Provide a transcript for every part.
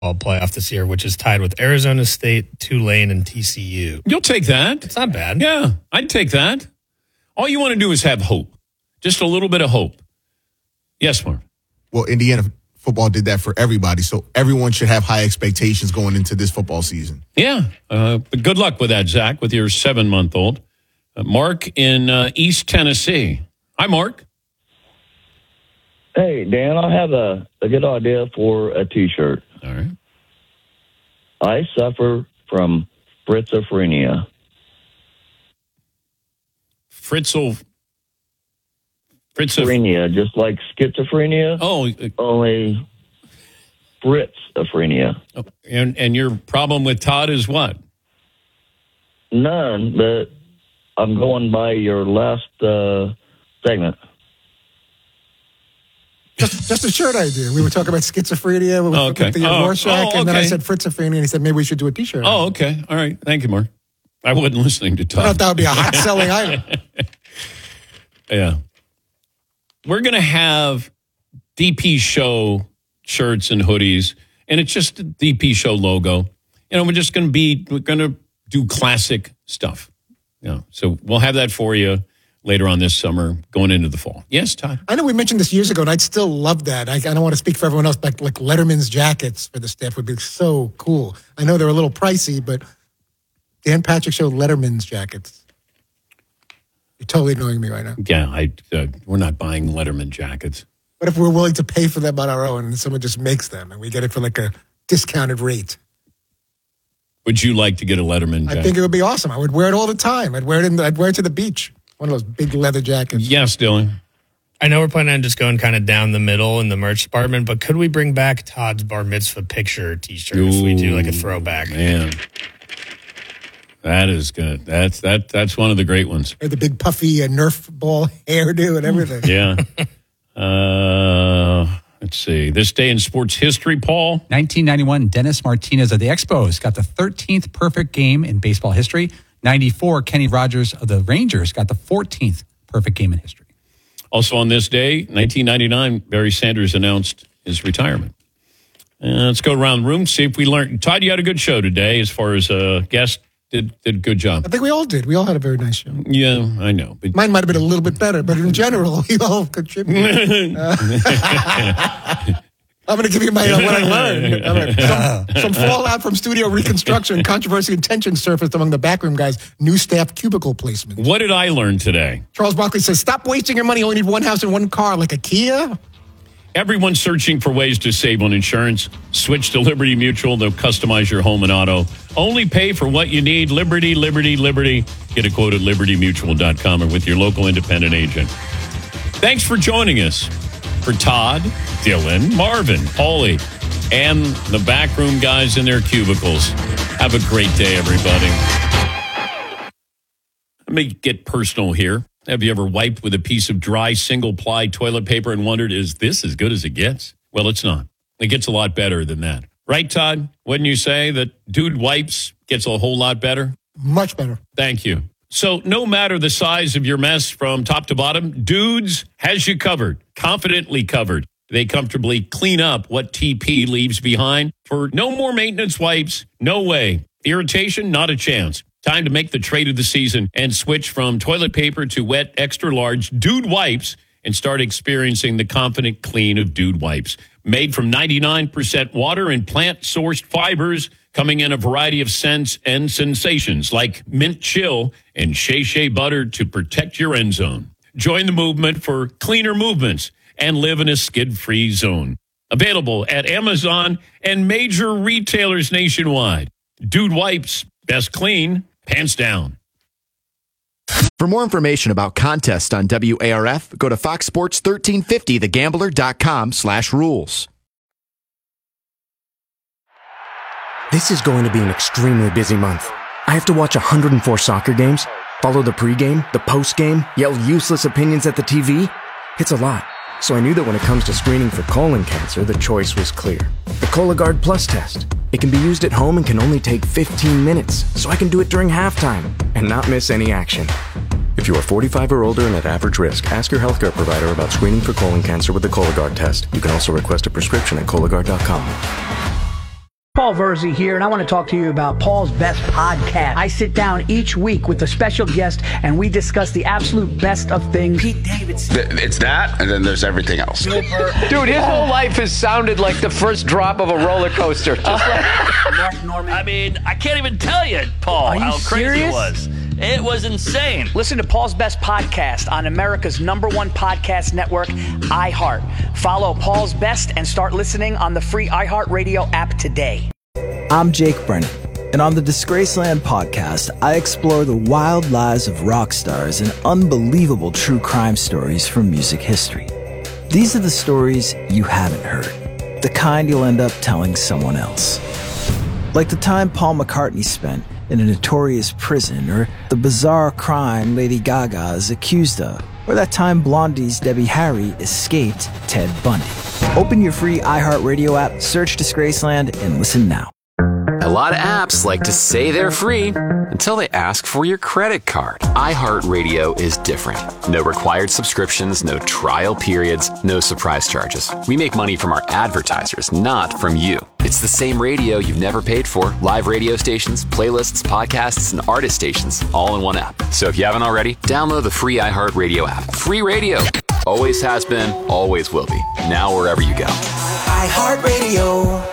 playoff this year, which is tied with Arizona State, Tulane, and TCU. You'll take that. It's not bad. Yeah, I'd take that. All you want to do is have hope. Just a little bit of hope. Yes, Mark. Well, Indiana football did that for everybody, so everyone should have high expectations going into this football season. Yeah, but good luck with that, Zach, with your 7-month-old. Mark in East Tennessee. Hi, Mark. Hey, Dan, I have a good idea for a T-shirt. All right. I suffer from schizophrenia. Schizophrenia, just like schizophrenia. Oh. Only schizophrenia. And your problem with Todd is what? None, but I'm going by your last segment. Just a shirt idea. We were talking about schizophrenia with the Rorschach, and then I said schizophrenia, and he said maybe we should do a T-shirt. Oh, okay. All right. Thank you, Mark. I wasn't listening to Todd. I thought that would be a hot-selling item. Yeah. We're going to have DP Show shirts and hoodies, and it's just the DP Show logo. We're going to do classic stuff. Yeah. So we'll have that for you later on this summer, going into the fall. Yes, Todd? I know we mentioned this years ago, and I'd still love that. I don't want to speak for everyone else, but like Letterman's jackets for the staff would be so cool. I know they're a little pricey, but Dan Patrick Show Letterman's jackets. You're totally annoying me right now. Yeah, we're not buying Letterman jackets. What if we're willing to pay for them on our own, and someone just makes them, and we get it for like a discounted rate? Would you like to get a Letterman jacket? I think it would be awesome. I would wear it all the time. I'd wear it to the beach. One of those big leather jackets. Yes, Dylan. I know we're planning on just going kind of down the middle in the merch department, but could we bring back Todd's bar mitzvah picture T-shirt if we do like a throwback? Man, that is good. That's one of the great ones. Or the big puffy Nerf ball hairdo and everything. Yeah. Let's see. This day in sports history, Paul. 1991, Dennis Martinez of the Expos got the 13th perfect game in baseball history. 94, Kenny Rogers of the Rangers got the 14th perfect game in history. Also on this day, 1999, Barry Sanders announced his retirement. Let's go around the room, see if we learned. Todd, you had a good show today as far as guest. Did a good job. I think we all did. We all had a very nice show. Yeah, I know. But mine might have been a little bit better, but in general, we all contributed. I'm going to give you what I learned. Some fallout from studio reconstruction, controversy and tension surfaced among the backroom guys. New staff cubicle placement. What did I learn today? Charles Barkley says, stop wasting your money. You only need one house and one car, like a Kia. Everyone's searching for ways to save on insurance. Switch to Liberty Mutual. They'll customize your home and auto. Only pay for what you need. Liberty, Liberty, Liberty. Get a quote at libertymutual.com or with your local independent agent. Thanks for joining us. For Todd, Dylan, Marvin, Paulie, and the backroom guys in their cubicles. Have a great day, everybody. Let me get personal here. Have you ever wiped with a piece of dry, single-ply toilet paper and wondered, is this as good as it gets? Well, it's not. It gets a lot better than that. Right, Todd? Wouldn't you say that Dude Wipes gets a whole lot better? Much better. Thank you. So no matter the size of your mess from top to bottom, Dudes has you covered, confidently covered. They comfortably clean up what TP leaves behind. For no more maintenance wipes, no way. Irritation, not a chance. Time to make the trade of the season and switch from toilet paper to wet, extra large Dude Wipes and start experiencing the confident clean of Dude Wipes. Made from 99% water and plant-sourced fibers, coming in a variety of scents and sensations like mint chill and Shea butter to protect your end zone. Join the movement for cleaner movements and live in a skid-free zone. Available at Amazon and major retailers nationwide. Dude Wipes, best clean, hands down. For more information about contests on WARF, go to foxsports1350thegambler.com/rules. This is going to be an extremely busy month. I have to watch 104 soccer games, follow the pregame, the postgame, yell useless opinions at the TV. It's a lot. So I knew that when it comes to screening for colon cancer, the choice was clear. The Cologuard Plus test. It can be used at home and can only take 15 minutes, so I can do it during halftime and not miss any action. If you are 45 or older and at average risk, ask your healthcare provider about screening for colon cancer with the Cologuard test. You can also request a prescription at Cologuard.com. Paul Verzi here, and I want to talk to you about Paul's Best Podcast. I sit down each week with a special guest, and we discuss the absolute best of things. Pete Davidson. It's that, and then there's everything else. Dude, his whole life has sounded like the first drop of a roller coaster. Just like Mark Norman. I mean, I can't even tell you, Paul, how crazy it was. It was insane. Listen to Paul's Best Podcast on America's #1 podcast network, iHeart. Follow Paul's Best and start listening on the free iHeartRadio app today. I'm Jake Brennan, and on the Disgraceland podcast, I explore the wild lives of rock stars and unbelievable true crime stories from music history. These are the stories you haven't heard, the kind you'll end up telling someone else. Like the time Paul McCartney spent in a notorious prison, or the bizarre crime Lady Gaga is accused of, or that time Blondie's Debbie Harry escaped Ted Bundy. Open your free iHeartRadio app, search Disgraceland, and listen now. A lot of apps like to say they're free until they ask for your credit card. iHeartRadio is different. No required subscriptions, no trial periods, no surprise charges. We make money from our advertisers, not from you. It's the same radio you've never paid for. Live radio stations, playlists, podcasts, and artist stations, all in one app. So if you haven't already, download the free iHeartRadio app. Free radio. Always has been, always will be. Now wherever you go. iHeartRadio.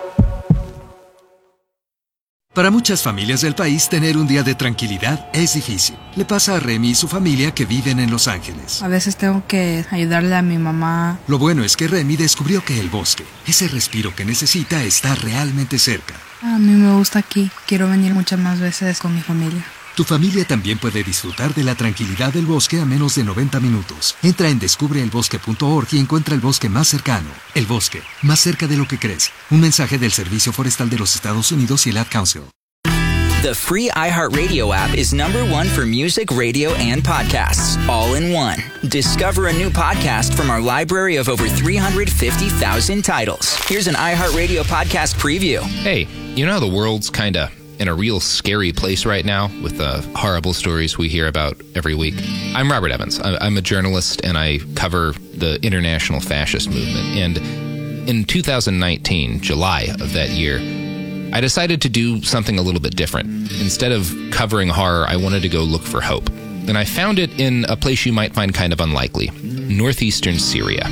Para muchas familias del país, tener un día de tranquilidad es difícil. Le pasa a Remy y su familia que viven en Los Ángeles. A veces tengo que ayudarle a mi mamá. Lo bueno es que Remy descubrió que el bosque, ese respiro que necesita, está realmente cerca. A mí me gusta aquí. Quiero venir muchas más veces con mi familia. Tu familia también puede disfrutar de la tranquilidad del bosque a menos de 90 minutos. Entra en descubreelbosque.org y encuentra el bosque más cercano. El bosque, más cerca de lo que crees. Un mensaje del Servicio Forestal de los Estados Unidos y el Ad Council. The free iHeartRadio app is #1 for music, radio, and podcasts, all in one. Discover a new podcast from our library of over 350,000 titles. Here's an iHeartRadio podcast preview. Hey, you know the world's kind of in a real scary place right now with the horrible stories we hear about every week. I'm Robert Evans. I'm a journalist, and I cover the international fascist movement. And in 2019, July of that year, I decided to do something a little bit different. Instead of covering horror, I wanted to go look for hope. And I found it in a place you might find kind of unlikely, northeastern Syria.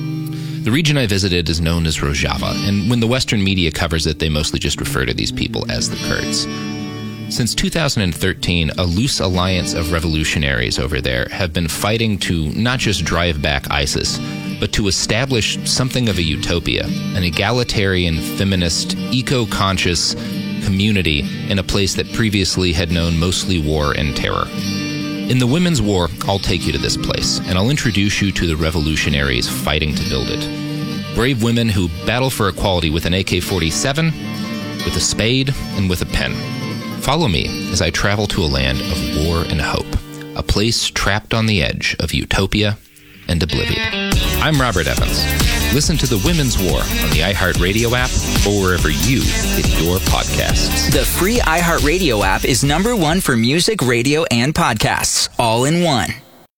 The region I visited is known as Rojava, and when the Western media covers it, they mostly just refer to these people as the Kurds. Since 2013, a loose alliance of revolutionaries over there have been fighting to not just drive back ISIS, but to establish something of a utopia, an egalitarian, feminist, eco-conscious community in a place that previously had known mostly war and terror. In the Women's War, I'll take you to this place, and I'll introduce you to the revolutionaries fighting to build it. Brave women who battle for equality with an AK-47, with a spade, and with a pen. Follow me as I travel to a land of war and hope, a place trapped on the edge of utopia and oblivion. I'm Robert Evans. Listen to The Women's War on the iHeartRadio app or wherever you get your podcasts. The free iHeartRadio app is #1 for music, radio, and podcasts, all in one.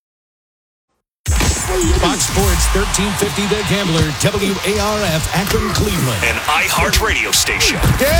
Fox Sports 1350 The Gambler, WARF, Akron, Cleveland. An iHeartRadio station.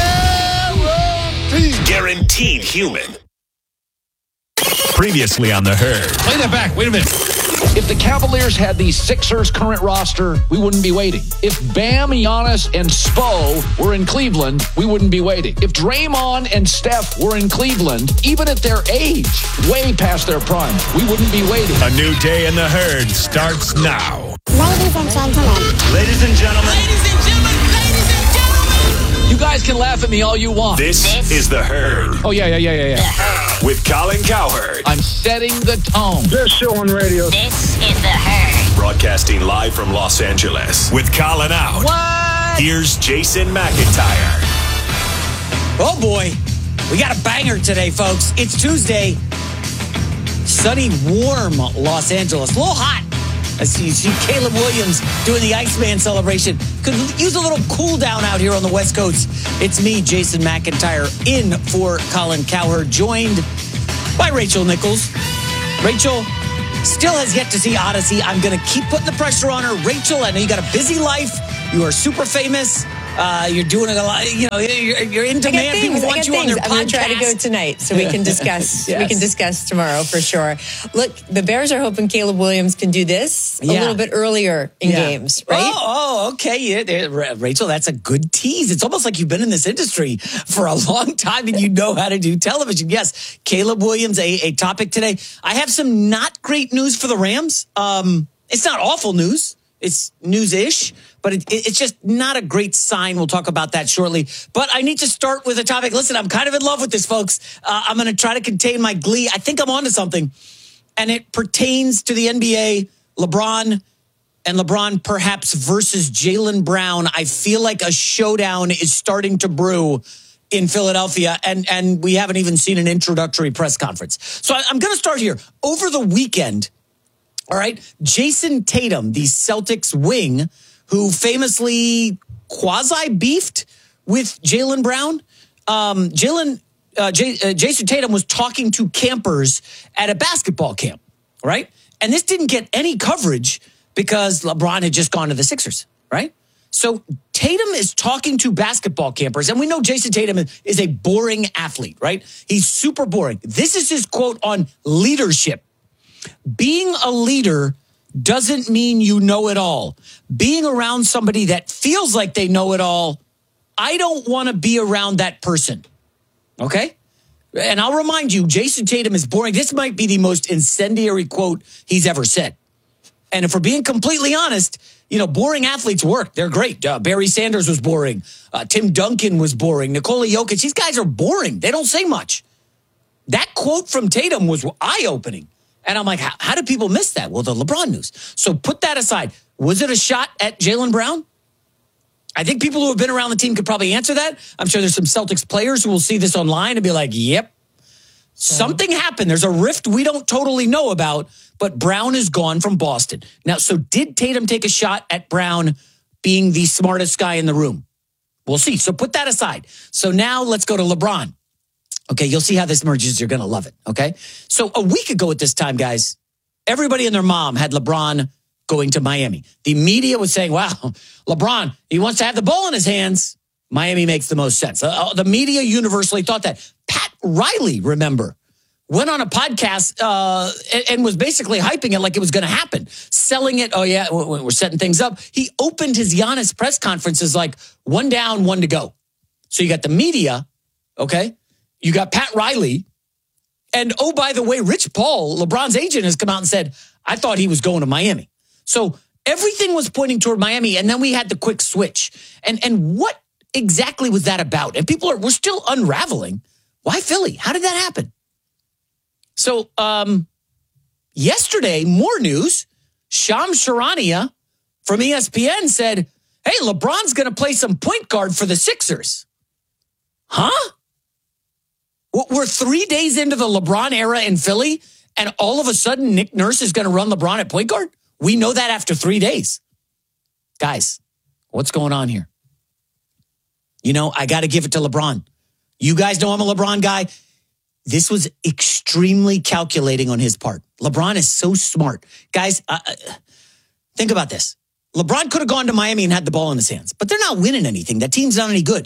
Guaranteed human. Previously on The Herd. Play that back. Wait a minute. If the Cavaliers had the Sixers' current roster, we wouldn't be waiting. If Bam, Giannis, and Spo were in Cleveland, we wouldn't be waiting. If Draymond and Steph were in Cleveland, even at their age, way past their prime, we wouldn't be waiting. A new day in The Herd starts now. Ladies and gentlemen. Ladies and gentlemen. Ladies and gentlemen. Ladies and gentlemen. You guys can laugh at me all you want. This is The Herd. Oh, yeah. With Colin Cowherd. I'm setting the tone. Best show on radio. This is The Herd. Broadcasting live from Los Angeles. With Colin out. What? Here's Jason McIntyre. Oh, boy. We got a banger today, folks. It's Tuesday. Sunny, warm Los Angeles. A little hot. I see Caleb Williams doing the Iceman celebration. Could use a little cool down out here on the West Coast. It's me, Jason McIntyre, in for Colin Cowherd, joined by Rachel Nichols. Rachel still has yet to see Odyssey. I'm going to keep putting the pressure on her. Rachel, I know you got a busy life. You are super famous. You're doing a lot. You're in demand. People want you on their podcast. I'm going to try to go tonight so we can discuss. Yes. We can discuss tomorrow for sure. Look, the Bears are hoping Caleb Williams can do this a little bit earlier in games, right? Oh, okay. Yeah, Rachel, that's a good tease. It's almost like you've been in this industry for a long time and you know how to do television. Yes, Caleb Williams, a topic today. I have some not great news for the Rams. It's not awful news. It's news-ish, but it's just not a great sign. We'll talk about that shortly. But I need to start with a topic. Listen, I'm kind of in love with this, folks. I'm going to try to contain my glee. I think I'm onto something. And it pertains to the NBA, LeBron, and LeBron perhaps versus Jaylen Brown. I feel like a showdown is starting to brew in Philadelphia, and we haven't even seen an introductory press conference. So I'm going to start here. Over the weekend, all right, Jason Tatum, the Celtics wing, who famously quasi-beefed with Jaylen Brown. Jason Tatum was talking to campers at a basketball camp, right? And this didn't get any coverage because LeBron had just gone to the Sixers, right? So Tatum is talking to basketball campers, and we know Jason Tatum is a boring athlete, right? He's super boring. This is his quote on leadership. Being a leader doesn't mean you know it all. Being around somebody that feels like they know it all, I don't want to be around that person. Okay? And I'll remind you, Jason Tatum is boring. This might be the most incendiary quote he's ever said. And if we're being completely honest, boring athletes work. They're great. Barry Sanders was boring. Tim Duncan was boring. Nikola Jokic. These guys are boring. They don't say much. That quote from Tatum was eye-opening. And I'm like, how do people miss that? Well, the LeBron news. So put that aside. Was it a shot at Jaylen Brown? I think people who have been around the team could probably answer that. I'm sure there's some Celtics players who will see this online and be like, yep. Something happened. There's a rift we don't totally know about, but Brown is gone from Boston. Now, so did Tatum take a shot at Brown being the smartest guy in the room? We'll see. So put that aside. So now let's go to LeBron. Okay, you'll see how this merges. You're going to love it, okay? So a week ago at this time, guys, everybody and their mom had LeBron going to Miami. The media was saying, wow, LeBron, he wants to have the ball in his hands. Miami makes the most sense. The media universally thought that. Pat Riley, remember, went on a podcast and was basically hyping it like it was going to happen, selling it. Oh, yeah, we're setting things up. He opened his Giannis press conferences like 1 down, 1 to go. So you got the media, okay? You got Pat Riley. And, oh, by the way, Rich Paul, LeBron's agent, has come out and said, I thought he was going to Miami. So everything was pointing toward Miami. And then we had the quick switch. And what exactly was that about? And we're still unraveling. Why Philly? How did that happen? So yesterday, more news. Shams Charania from ESPN said, hey, LeBron's going to play some point guard for the Sixers. Huh? We're 3 days into the LeBron era in Philly, and all of a sudden Nick Nurse is going to run LeBron at point guard? We know that after 3 days. Guys, what's going on here? I got to give it to LeBron. You guys know I'm a LeBron guy. This was extremely calculating on his part. LeBron is so smart. Guys, think about this. LeBron could have gone to Miami and had the ball in his hands, but they're not winning anything. That team's not any good.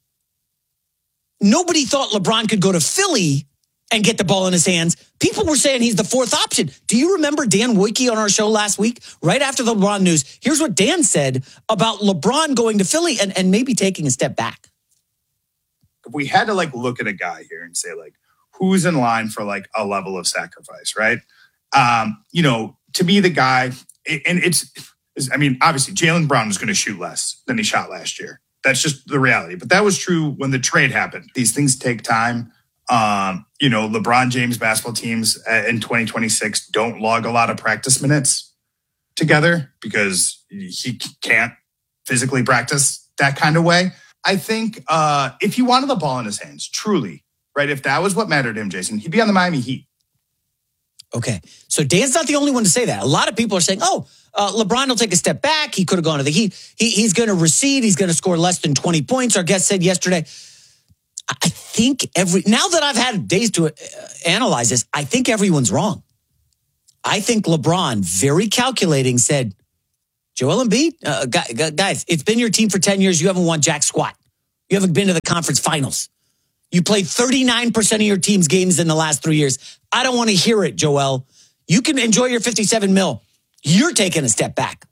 Nobody thought LeBron could go to Philly and get the ball in his hands. People were saying he's the fourth option. Do you remember Dan Wojcicki on our show last week? Right after the LeBron news, here's what Dan said about LeBron going to Philly and maybe taking a step back. If we had to look at a guy here and say who's in line for a level of sacrifice, right? To be the guy, and obviously Jaylen Brown was going to shoot less than he shot last year. That's just the reality. But that was true when the trade happened. These things take time. LeBron James basketball teams in 2026 don't log a lot of practice minutes together because he can't physically practice that kind of way. I think if he wanted the ball in his hands, truly, right? If that was what mattered to him, Jason, he'd be on the Miami Heat. Okay. So Dan's not the only one to say that. A lot of people are saying, LeBron will take a step back. He could have gone to the Heat. He's going to recede. He's going to score less than 20 points. Our guest said yesterday. I think now that I've had days to analyze this, I think everyone's wrong. I think LeBron, very calculating, said, Joel Embiid, guys, it's been your team for 10 years. You haven't won jack squat. You haven't been to the conference finals. You played 39% of your team's games in the last 3 years. I don't want to hear it, Joel. You can enjoy your $57 million. You're taking a step back.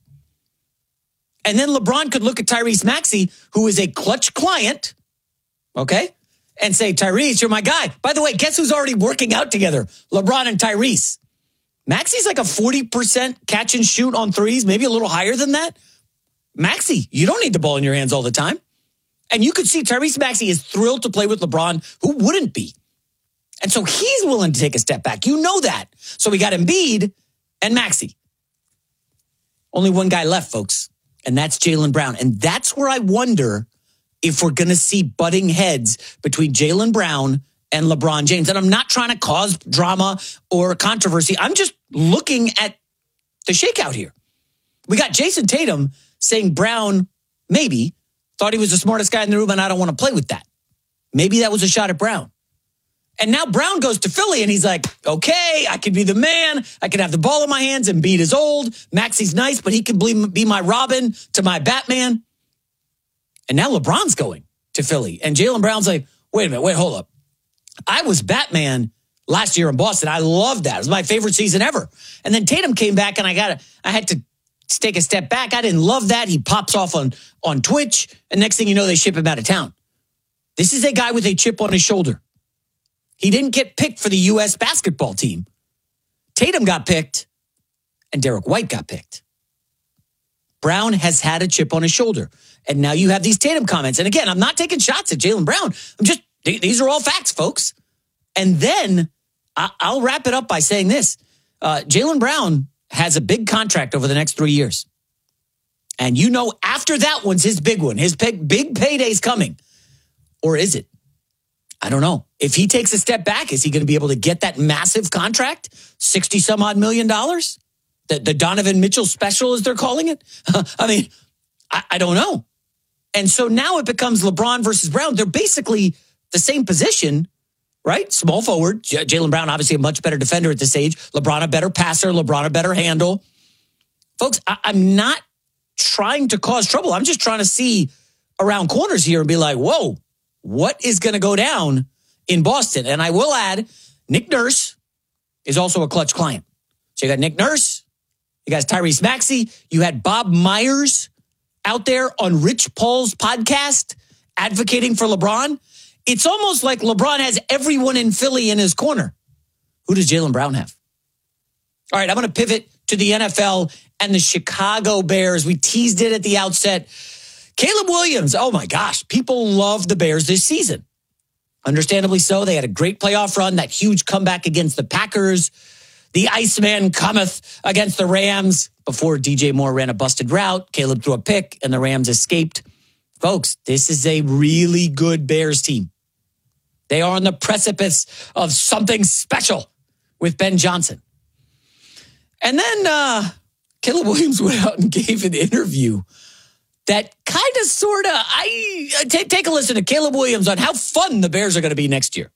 And then LeBron could look at Tyrese Maxey, who is a clutch client, okay, and say, Tyrese, you're my guy. By the way, guess who's already working out together? LeBron and Tyrese. Maxey's like a 40% catch and shoot on threes, maybe a little higher than that. Maxey, you don't need the ball in your hands all the time. And you could see Tyrese Maxey is thrilled to play with LeBron. Who wouldn't be? And so he's willing to take a step back. You know that. So we got Embiid and Maxey. Only one guy left, folks, and that's Jaylen Brown. And that's where I wonder if we're going to see butting heads between Jaylen Brown and LeBron James. And I'm not trying to cause drama or controversy. I'm just looking at the shakeout here. We got Jason Tatum saying Brown maybe thought he was the smartest guy in the room, and I don't want to play with that. Maybe that was a shot at Brown. And now Brown goes to Philly, and he's like, okay, I could be the man. I can have the ball in my hands. Embiid is old. Maxey's nice, but he can be my Robin to my Batman. And now LeBron's going to Philly. And Jaylen Brown's like, wait a minute, hold up. I was Batman last year in Boston. I loved that. It was my favorite season ever. And then Tatum came back, and I had to take a step back. I didn't love that. He pops off on Twitch, and next thing you know, they ship him out of town. This is a guy with a chip on his shoulder. He didn't get picked for the U.S. basketball team. Tatum got picked, and Derek White got picked. Brown has had a chip on his shoulder. And now you have these Tatum comments. And again, I'm not taking shots at Jaylen Brown. These are all facts, folks. And then I'll wrap it up by saying this. Jaylen Brown has a big contract over the next 3 years. And you know after that one's his big one. His big payday's coming. Or is it? I don't know. If he takes a step back, is he going to be able to get that massive contract? $60-some-odd million? The Donovan Mitchell special, as they're calling it? I mean, I don't know. And so now it becomes LeBron versus Brown. They're basically the same position, right? Small forward. Jaylen Brown, obviously a much better defender at this age. LeBron, a better passer. LeBron, a better handle. Folks, I'm not trying to cause trouble. I'm just trying to see around corners here and be like, whoa, what is going to go down in Boston? And I will add, Nick Nurse is also a clutch client. So you got Nick Nurse, you guys Tyrese Maxey, you had Bob Myers out there on Rich Paul's podcast advocating for LeBron. It's almost like LeBron has everyone in Philly in his corner. Who does Jaylen Brown have? All right, I'm going to pivot to the NFL and the Chicago Bears. We teased it at the outset. Caleb Williams, oh my gosh, people love the Bears this season. Understandably so. They had a great playoff run, that huge comeback against the Packers. The Iceman cometh against the Rams. Before DJ Moore ran a busted route, Caleb threw a pick, and the Rams escaped. Folks, this is a really good Bears team. They are on the precipice of something special with Ben Johnson. And then Caleb Williams went out and gave an interview that kind of, sort of, take a listen to Caleb Williams on how fun the Bears are going to be next year.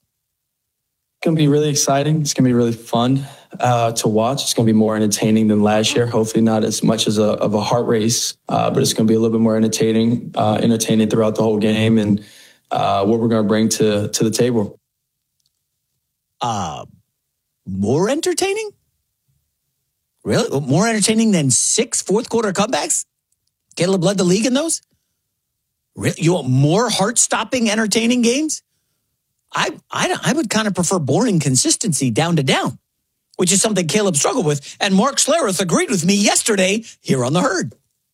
It's going to be really exciting. It's going to be really fun to watch. It's going to be more entertaining than last year. Hopefully not as much as of a heart race, but it's going to be a little bit more entertaining throughout the whole game and what we're going to bring to the table. More entertaining? Really? More entertaining than 6 fourth-quarter comebacks? Caleb led the league in those? Really? You want more heart-stopping, entertaining games? I would kind of prefer boring consistency down to down, which is something Caleb struggled with. And Mark Schlereth agreed with me yesterday here on The Herd.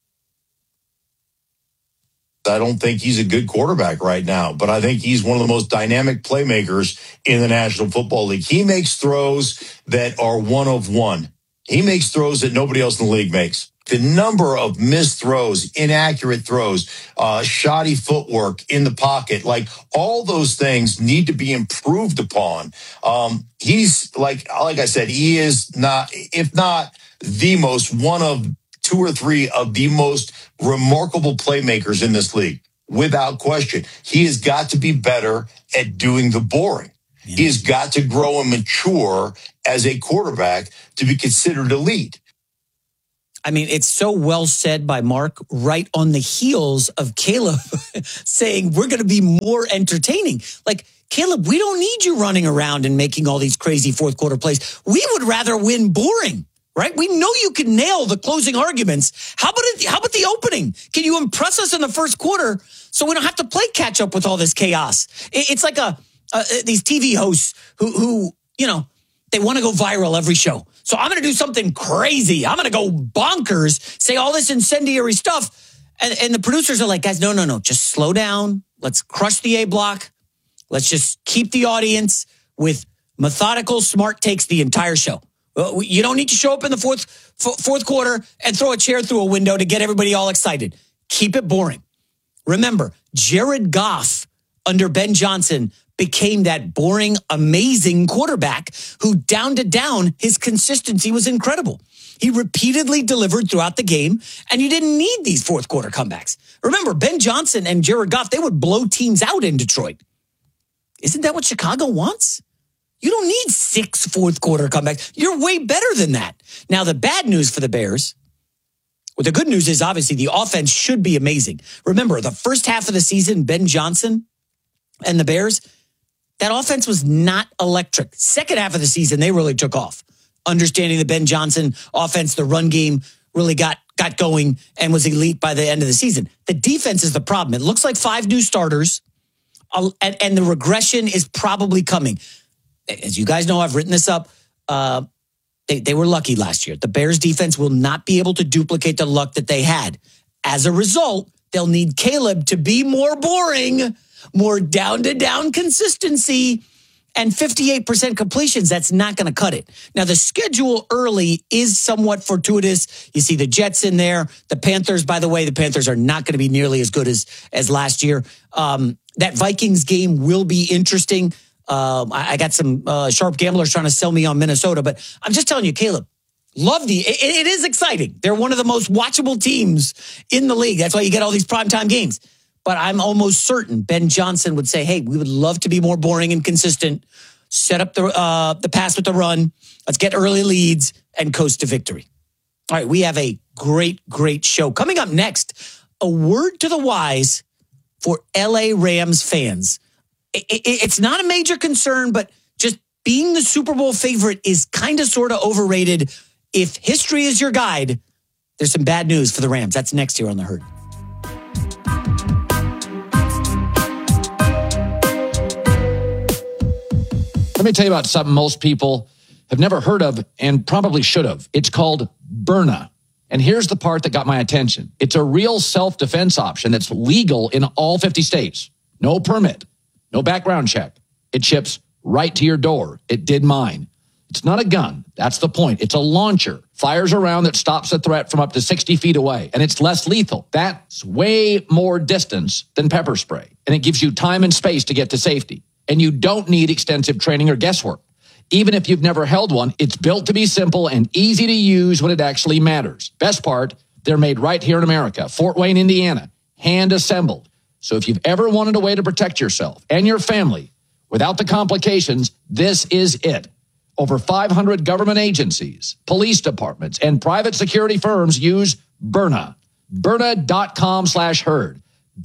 I don't think he's a good quarterback right now, but I think he's one of the most dynamic playmakers in the National Football League. He makes throws that are one of one. He makes throws that nobody else in the league makes. The number of missed throws, inaccurate throws, shoddy footwork in the pocket, like all those things need to be improved upon. He's like I said, he is not, if not the most, one of 2 or 3 of the most remarkable playmakers in this league, without question. He has got to be better at doing the boring. Yeah. He has got to grow and mature as a quarterback to be considered elite. I mean, it's so well said by Mark right on the heels of Caleb saying we're going to be more entertaining. Like, Caleb, we don't need you running around and making all these crazy fourth quarter plays. We would rather win boring, right? We know you can nail the closing arguments. How about the opening? Can you impress us in the first quarter so we don't have to play catch up with all this chaos? It's like these TV hosts who they want to go viral every show. So I'm going to do something crazy. I'm going to go bonkers, say all this incendiary stuff. And the producers are like, guys, no. Just slow down. Let's crush the A block. Let's just keep the audience with methodical, smart takes the entire show. You don't need to show up in the fourth quarter and throw a chair through a window to get everybody all excited. Keep it boring. Remember, Jared Goff under Ben Johnson became that boring, amazing quarterback who down to down, his consistency was incredible. He repeatedly delivered throughout the game, and you didn't need these fourth quarter comebacks. Remember, Ben Johnson and Jared Goff, they would blow teams out in Detroit. Isn't that what Chicago wants? You don't need 6 fourth quarter comebacks. You're way better than that. Now, the bad news for the Bears, well, the good news is obviously the offense should be amazing. Remember, the first half of the season, Ben Johnson and the Bears, that offense was not electric. Second half of the season, they really took off. Understanding the Ben Johnson offense, the run game really got going and was elite by the end of the season. The defense is the problem. It looks like 5 new starters, and the regression is probably coming. As you guys know, I've written this up. They were lucky last year. The Bears defense will not be able to duplicate the luck that they had. As a result, they'll need Caleb to be more boring, more down-to-down consistency, and 58% completions. That's not going to cut it. Now, the schedule early is somewhat fortuitous. You see the Jets in there. The Panthers, by the way, the Panthers are not going to be nearly as good as last year. That Vikings game will be interesting. I got some sharp gamblers trying to sell me on Minnesota, but I'm just telling you, Caleb, it is exciting. They're one of the most watchable teams in the league. That's why you get all these primetime games. But I'm almost certain Ben Johnson would say, hey, we would love to be more boring and consistent. Set up the pass with the run. Let's get early leads and coast to victory. All right, we have a great, great show. Coming up next, a word to the wise for LA Rams fans. It's not a major concern, but just being the Super Bowl favorite is kind of sort of overrated. If history is your guide, there's some bad news for the Rams. That's next here on The Herd. Let me tell you about something most people have never heard of and probably should have. It's called Byrna. And here's the part that got my attention. It's a real self-defense option that's legal in all 50 states. No permit, no background check. It ships right to your door. It did mine. It's not a gun. That's the point. It's a launcher. Fires a round that stops a threat from up to 60 feet away. And it's less lethal. That's way more distance than pepper spray. And it gives you time and space to get to safety. And you don't need extensive training or guesswork. Even if you've never held one, it's built to be simple and easy to use when it actually matters. Best part, they're made right here in America, Fort Wayne, Indiana, hand assembled. So if you've ever wanted a way to protect yourself and your family without the complications, this is it. Over 500 government agencies, police departments, and private security firms use Byrna. Byrna.com/herd.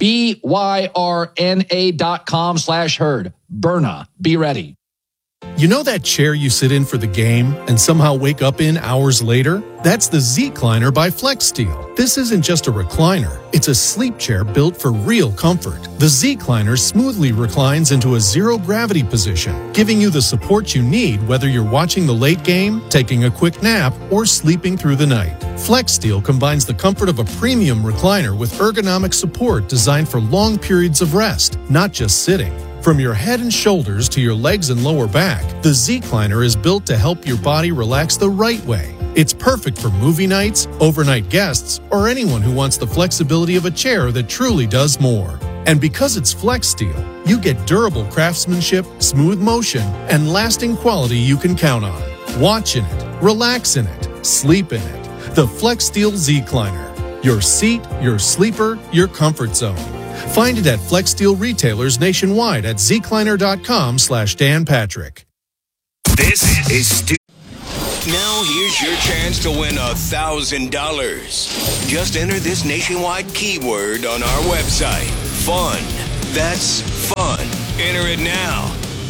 BYRNA.com/herd. Byrna. Be ready. You know that chair you sit in for the game and somehow wake up in hours later? That's the Z-Cliner by FlexSteel. This isn't just a recliner. It's a sleep chair built for real comfort. The Z-Cliner smoothly reclines into a zero-gravity position, giving you the support you need whether you're watching the late game, taking a quick nap, or sleeping through the night. FlexSteel combines the comfort of a premium recliner with ergonomic support designed for long periods of rest, not just sitting. From your head and shoulders to your legs and lower back, the Z-Cliner is built to help your body relax the right way. It's perfect for movie nights, overnight guests, or anyone who wants the flexibility of a chair that truly does more. And because it's FlexSteel, you get durable craftsmanship, smooth motion, and lasting quality you can count on. Watch in it, relax in it, sleep in it. The FlexSteel Z-Cliner. Your seat, your sleeper, your comfort zone. Find it at FlexSteel retailers nationwide at zcliner.com/Dan Patrick. This is Now here's your chance to win $1,000. Just enter this nationwide keyword on our website. Fun. That's fun. Enter it now.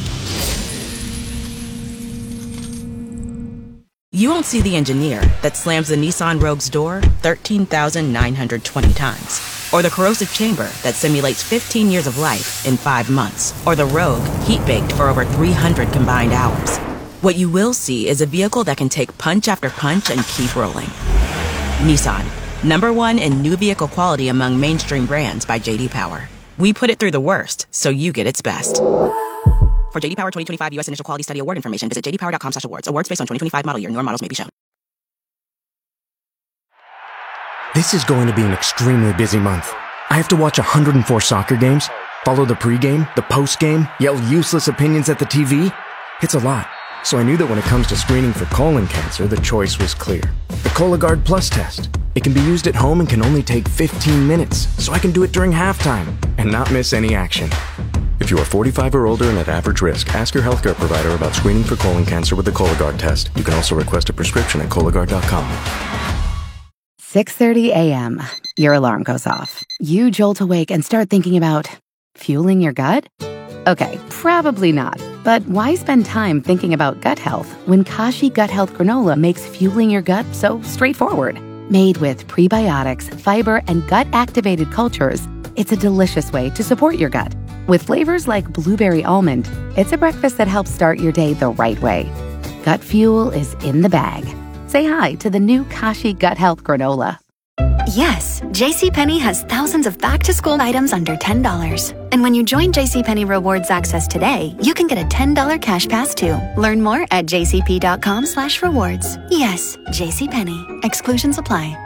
You won't see the engineer that slams the Nissan Rogue's door 13,920 times. Or the corrosive chamber that simulates 15 years of life in 5 months. Or the Rogue heat-baked for over 300 combined hours. What you will see is a vehicle that can take punch after punch and keep rolling. Nissan, #1 in new vehicle quality among mainstream brands by J.D. Power. We put it through the worst, so you get its best. For J.D. Power 2025 U.S. Initial Quality Study Award information, visit jdpower.com/awards. Awards based on 2025 model year. Newer models may be shown. This is going to be an extremely busy month. I have to watch 104 soccer games, follow the pregame, the postgame, yell useless opinions at the TV. It's a lot. So I knew that when it comes to screening for colon cancer, the choice was clear. The Cologuard Plus test. It can be used at home and can only take 15 minutes, so I can do it during halftime and not miss any action. If you are 45 or older and at average risk, ask your healthcare provider about screening for colon cancer with the Cologuard test. You can also request a prescription at Cologuard.com. 6:30 a.m. Your alarm goes off. You jolt awake and start thinking about fueling your gut? Okay, probably not. But why spend time thinking about gut health when Kashi Gut Health Granola makes fueling your gut so straightforward? Made with prebiotics, fiber, and gut-activated cultures, it's a delicious way to support your gut. With flavors like blueberry almond, it's a breakfast that helps start your day the right way. Gut fuel is in the bag. Say hi to the new Kashi Gut Health Granola. Yes, JCPenney has thousands of back-to-school items under $10. And when you join JCPenney Rewards Access today, you can get a $10 cash pass too. Learn more at jcp.com/rewards. Yes, JCPenney. Exclusions apply.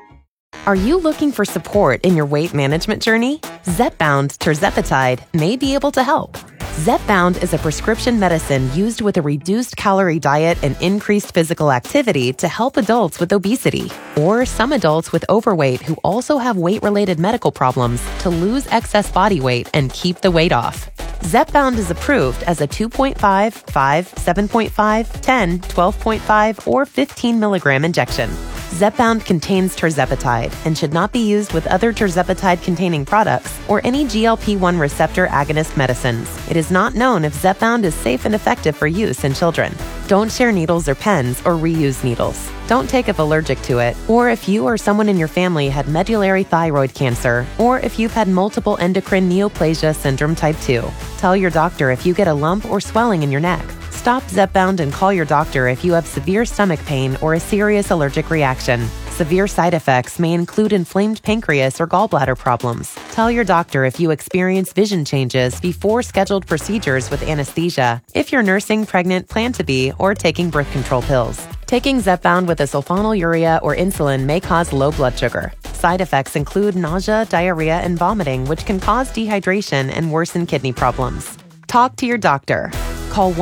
Are you looking for support in your weight management journey? Zepbound tirzepatide may be able to help. Zepbound is a prescription medicine used with a reduced calorie diet and increased physical activity to help adults with obesity or some adults with overweight who also have weight-related medical problems to lose excess body weight and keep the weight off. Zepbound is approved as a 2.5, 5, 7.5, 10, 12.5, or 15 milligram injection. Zepbound contains tirzepatide and should not be used with other tirzepatide-containing products or any GLP-1 receptor agonist medicines. It is not known if Zepbound is safe and effective for use in children. Don't share needles or pens or reuse needles. Don't take if allergic to it, or if you or someone in your family had medullary thyroid cancer, or if you've had multiple endocrine neoplasia syndrome type 2. Tell your doctor if you get a lump or swelling in your neck. Stop Zepbound and call your doctor if you have severe stomach pain or a serious allergic reaction. Severe side effects may include inflamed pancreas or gallbladder problems. Tell your doctor if you experience vision changes before scheduled procedures with anesthesia, if you're nursing, pregnant, plan to be, or taking birth control pills. Taking Zepbound with a sulfonylurea or insulin may cause low blood sugar. Side effects include nausea, diarrhea, and vomiting, which can cause dehydration and worsen kidney problems. Talk to your doctor. Call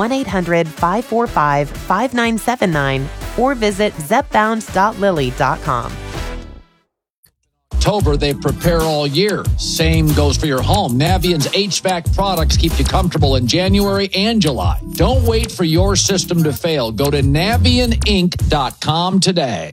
1-800-545-5979 or visit zepbound.lilly.com. October, they prepare all year. Same goes for your home. Navient's HVAC products keep you comfortable in January and July. Don't wait for your system to fail. Go to navientinc.com today.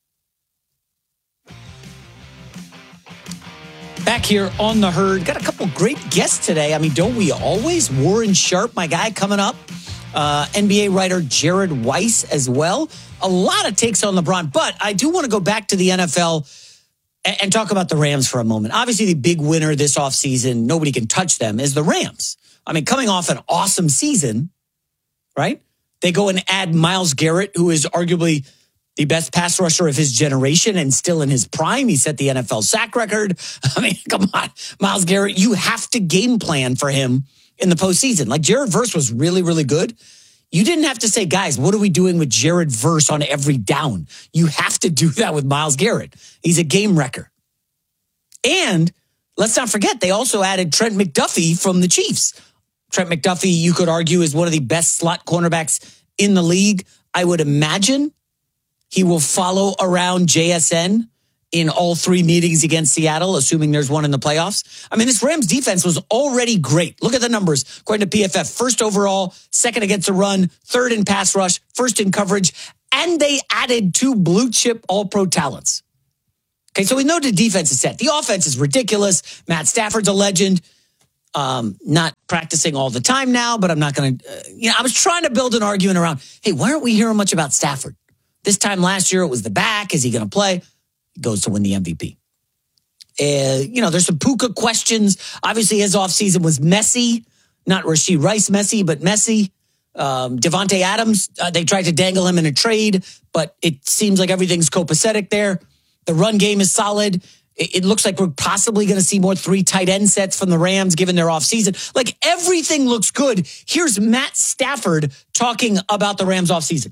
Back here on The Herd. Got a couple great guests today. I mean, don't we always? Warren Sharp, my guy, coming up. NBA writer Jared Weiss as well. A lot of takes on LeBron. But I do want to go back to the NFL and talk about the Rams for a moment. Obviously, the big winner this offseason, nobody can touch them, is the Rams. I mean, coming off an awesome season, right? They go and add Myles Garrett, who is arguably the best pass rusher of his generation and still in his prime. He set the NFL sack record. I mean, come on. Myles Garrett, you have to game plan for him in the postseason. Like Jared Verse was really, really good. You didn't have to say, guys, what are we doing with Jared Verse on every down? You have to do that with Myles Garrett. He's a game wrecker. And let's not forget, they also added Trent McDuffie from the Chiefs. Trent McDuffie, you could argue, is one of the best slot cornerbacks in the league. I would imagine he will follow around JSN in all three meetings against Seattle, assuming there's one in the playoffs. I mean, this Rams defense was already great. Look at the numbers. According to PFF, first overall, second against the run, third in pass rush, first in coverage, and they added 2 blue chip all-pro talents. Okay, so we know the defense is set. The offense is ridiculous. Matt Stafford's a legend. Not practicing all the time now, but I'm not going to, I was trying to build an argument around, hey, why aren't we hearing much about Stafford? This time last year, it was the back. Is he going to play? He goes to win the MVP. There's some Puka questions. Obviously, his offseason was messy. Not Rashee Rice messy, but messy. Devontae Adams, they tried to dangle him in a trade, but it seems like everything's copacetic there. The run game is solid. It looks like we're possibly going to see more 3 tight end sets from the Rams given their offseason. Like, everything looks good. Here's Matt Stafford talking about the Rams offseason.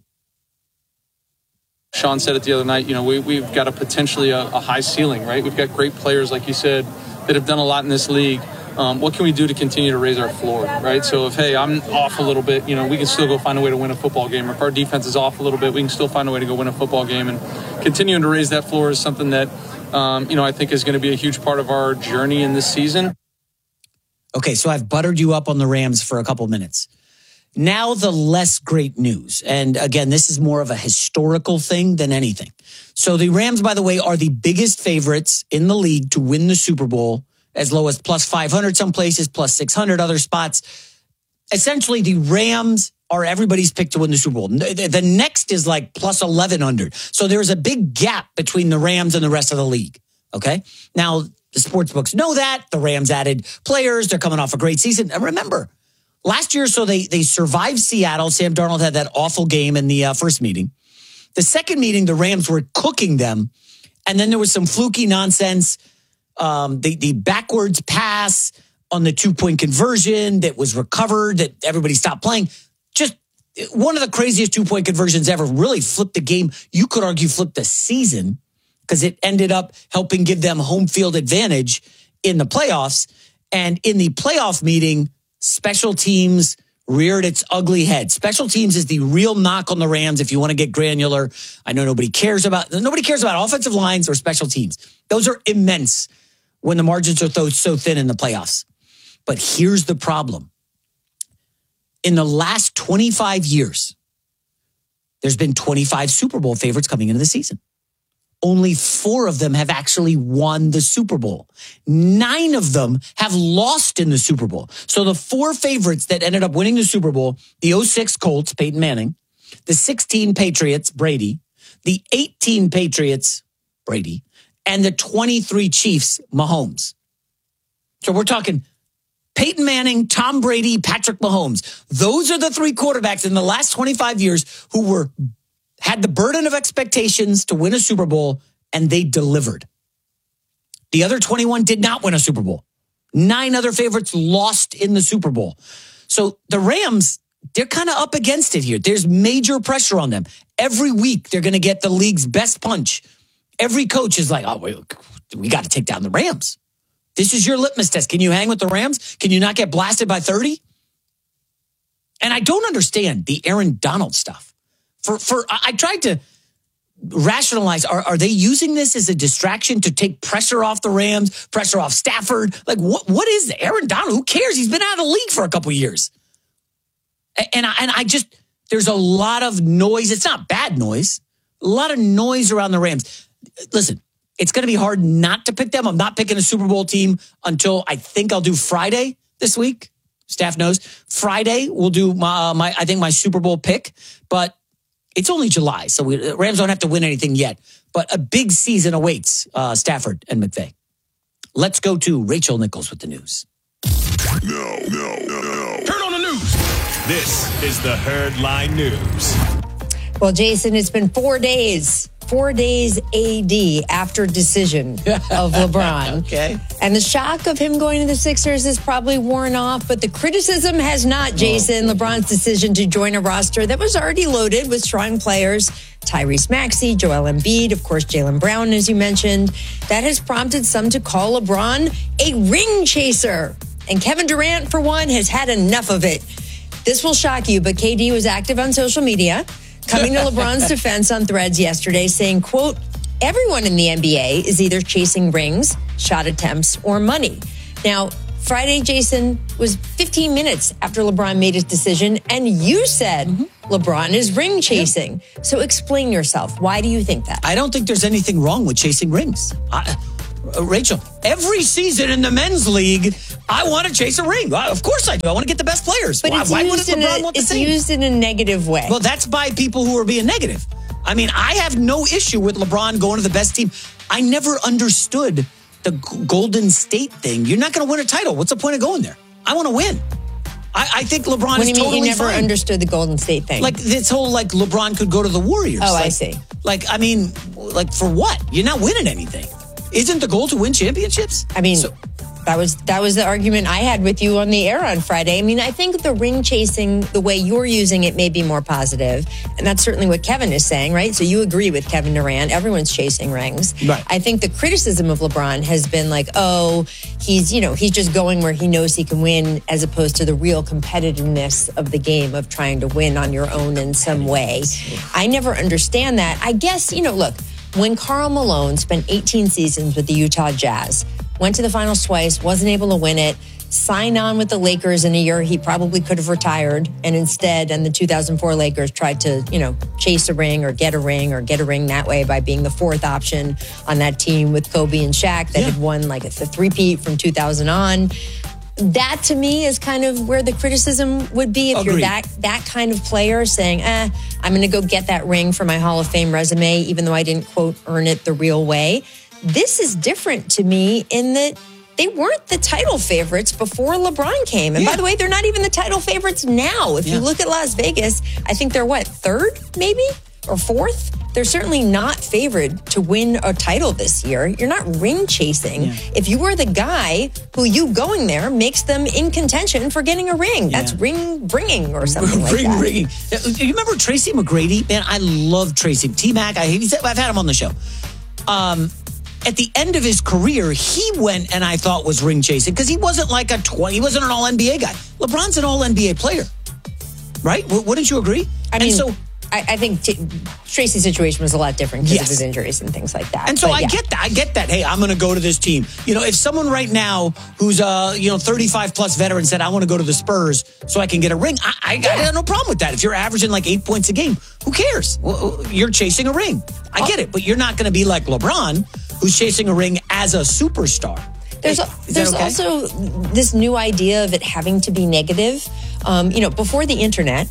Sean said it the other night, we've got potentially a high ceiling, right? We've got great players, like you said, that have done a lot in this league. What can we do to continue to raise our floor, right? So if, hey, I'm off a little bit, we can still go find a way to win a football game. Or if our defense is off a little bit, we can still find a way to go win a football game. And continuing to raise that floor is something that, I think is going to be a huge part of our journey in this season. Okay, so I've buttered you up on the Rams for a couple minutes. Now the less great news. And again, this is more of a historical thing than anything. So the Rams, by the way, are the biggest favorites in the league to win the Super Bowl, as low as plus 500 some places, plus 600 other spots. Essentially, the Rams are everybody's pick to win the Super Bowl. The next is like plus 1,100. So there's a big gap between the Rams and the rest of the league. Okay? Now, the sports books know that. The Rams added players. They're coming off a great season. And remember, last year, so they survived Seattle. Sam Darnold had that awful game in the first meeting. The second meeting, the Rams were cooking them. And then there was some fluky nonsense. The backwards pass on the 2-point conversion that was recovered, that everybody stopped playing. Just one of the craziest 2-point conversions ever. Really flipped the game. You could argue flipped the season because it ended up helping give them home field advantage in the playoffs. And in the playoff meeting, special teams reared its ugly head. Special teams is the real knock on the Rams if you want to get granular. I know nobody cares about offensive lines or special teams. Those are immense when the margins are so thin in the playoffs. But here's the problem. In the last 25 years, there's been 25 Super Bowl favorites coming into the season. Only 4 of them have actually won the Super Bowl. 9 of them have lost in the Super Bowl. So the 4 favorites that ended up winning the Super Bowl, the 06 Colts, Peyton Manning, the 16 Patriots, Brady, the 18 Patriots, Brady, and the 23 Chiefs, Mahomes. So we're talking Peyton Manning, Tom Brady, Patrick Mahomes. Those are the 3 quarterbacks in the last 25 years who had the burden of expectations to win a Super Bowl, and they delivered. The other 21 did not win a Super Bowl. 9 other favorites lost in the Super Bowl. So the Rams, they're kind of up against it here. There's major pressure on them. Every week, they're going to get the league's best punch. Every coach is like, oh, we got to take down the Rams. This is your litmus test. Can you hang with the Rams? Can you not get blasted by 30? And I don't understand the Aaron Donald stuff. I tried to rationalize, are they using this as a distraction to take pressure off the Rams, pressure off Stafford? Like, what is Aaron Donald? Who cares? He's been out of the league for a couple of years. And I just, there's a lot of noise. It's not bad noise. A lot of noise around the Rams. Listen, it's going to be hard not to pick them. I'm not picking a Super Bowl team until I think I'll do Friday this week. Staff knows. Friday, we'll do my Super Bowl pick. But it's only July, so Rams don't have to win anything yet. But a big season awaits Stafford and McVay. Let's go to Rachel Nichols with the news. No. Turn on the news. This is the Herd Line News. Well, Jason, it's been 4 days. 4 days AD after decision of LeBron. Okay. And the shock of him going to the Sixers is probably worn off, but the criticism has not, Jason. LeBron's decision to join a roster that was already loaded with strong players, Tyrese Maxey, Joel Embiid, of course, Jaylen Brown, as you mentioned. That has prompted some to call LeBron a ring chaser. And Kevin Durant, for one, has had enough of it. This will shock you, but KD was active on social media, coming to LeBron's defense on Threads yesterday, saying, quote, everyone in the NBA is either chasing rings, shot attempts, or money. Now, Friday, Jason, was 15 minutes after LeBron made his decision, and you said LeBron is ring chasing. So explain yourself. Why do you think that? I don't think there's anything wrong with chasing rings. Rachel, every season in the men's league, I want to chase a ring. Of course I do. I want to get the best players. But why wouldn't LeBron want the same? It's used in a negative way. Well, that's by people who are being negative. I mean, I have no issue with LeBron going to the best team. I never understood the Golden State thing. You're not going to win a title. What's the point of going there? I want to win. I think LeBron is totally fine. What do you mean you never understood the Golden State thing? Like this whole, like, LeBron could go to the Warriors. Oh, like, I see. Like, I mean, like, for what? You're not winning anything. Isn't the goal to win championships? I mean, that was the argument I had with you on the air on Friday. I mean, I think the ring chasing, the way you're using it, may be more positive. And that's certainly what Kevin is saying, right? So you agree with Kevin Durant. Everyone's chasing rings. Right. I think the criticism of LeBron has been like, oh, he's just going where he knows he can win, as opposed to the real competitiveness of the game of trying to win on your own in some way. I never understand that. I guess, look, when Karl Malone spent 18 seasons with the Utah Jazz, went to the finals twice, wasn't able to win it, signed on with the Lakers in a year he probably could have retired, and instead, and the 2004 Lakers tried to, chase a ring or get a ring that way by being the fourth option on that team with Kobe and Shaq that had won like a three-peat from 2000 on. That, to me, is kind of where the criticism would be if you're that kind of player saying, I'm going to go get that ring for my Hall of Fame resume, even though I didn't, quote, earn it the real way. This is different to me in that they weren't the title favorites before LeBron came. And by the way, they're not even the title favorites now. If you look at Las Vegas, I think they're third maybe or fourth? They're certainly not favored to win a title this year. You're not ring chasing. If you were the guy who you going there makes them in contention for getting a ring. That's ring bringing or something like that. Ring. You remember Tracy McGrady? Man, I love Tracy. T-Mac, I've had him on the show. At the end of his career, he went and I thought was ring chasing because he wasn't like he wasn't an all-NBA guy. LeBron's an all-NBA player, right? Wouldn't you agree? I think Tracy's situation was a lot different because of his injuries and things like that. And so I get that. I get that. Hey, I'm going to go to this team. If someone right now who's 35 plus veteran said, I want to go to the Spurs so I can get a ring, I got no problem with that. If you're averaging like 8 points a game, who cares? Well, you're chasing a ring. I get it. But you're not going to be like LeBron, who's chasing a ring as a superstar. There's also this new idea of it having to be negative. Before the internet,